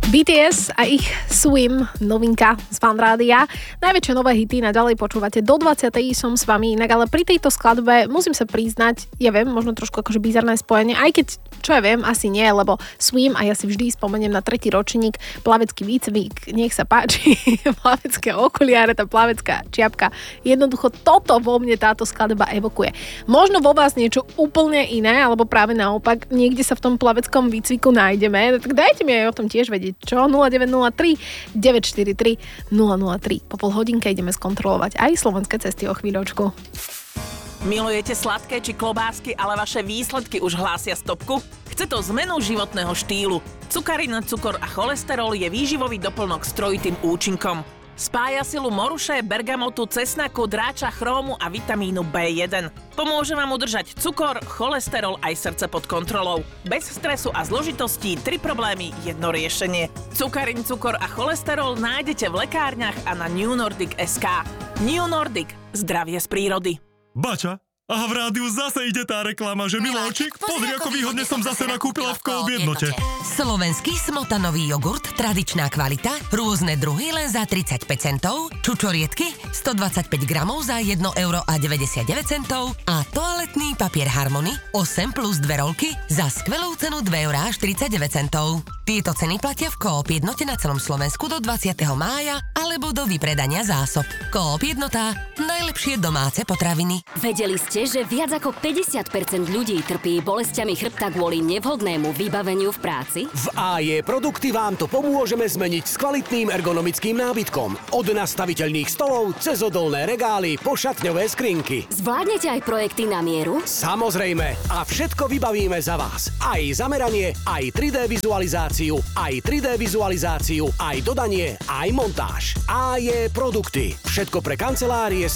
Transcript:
BTS a ich Swim, novinka z Fanrádia. Najväčšie nové hity naďalej počúvate. Do 20. som s vami inak, ale pri tejto skladbe musím sa priznať, ja viem, možno trošku akože bizarné spojenie, aj keď, čo ja viem, asi nie, lebo Swim a ja si vždy spomeniem na 3. ročník, plavecký výcvik, nech sa páči, plavecké okuliare, tá plavecká čiapka. Jednoducho toto vo mne táto skladba evokuje. Možno vo vás niečo úplne iné, alebo práve naopak, niekde sa v tom plaveckom výcviku nájdeme, tak dajte mi aj o tom tiež vedieť. Čo? 0903 943 003. Po pol hodinke ideme skontrolovať aj slovenské cesty o chvíľočku. Milujete sladké či klobásky, ale vaše výsledky už hlásia stopku? Chce to zmenu životného štýlu. Cukarina, cukor a cholesterol je výživový doplnok s trojitým účinkom. Spája silu moruše, bergamotu, cesnaku, dráča, chrómu a vitamínu B1. Pomôže vám udržať cukor, cholesterol aj srdce pod kontrolou. Bez stresu a zložitostí 3 problémy, jedno riešenie. Cukarin, cukor a cholesterol nájdete v lekárniach a na New Nordic SK. New Nordic. Zdravie z prírody. Bača, a v rádiu zase ide tá reklama, že Miláčik, pozri ako výhodne som zase nakúpila v Coop jednote. Slovenský smotanový jogurt, tradičná kvalita, rôzne druhy len za 35 centov, čučoriedky 125 gramov za 1,99 € a toaletný papier Harmony 8 plus 2 rolky za skvelú cenu 2,49 €. Tieto ceny platia v Coop jednote na celom Slovensku do 20. mája alebo do vypredania zásob. Coop jednota, najlepšie domáce potraviny. Vedeli ste, že viac ako 50% ľudí trpí bolestiami chrbta kvôli nevhodnému vybaveniu v práci? V AJ Produkty vám to pomôžeme zmeniť s kvalitným ergonomickým nábytkom. Od nastaviteľných stolov cez odolné regály po šatňové skrinky. Zvládnete aj projekty na mieru? Samozrejme. A všetko vybavíme za vás. Aj zameranie, aj 3D vizualizáciu, aj dodanie, aj montáž. AJ Produkty. Všetko pre kancelárie,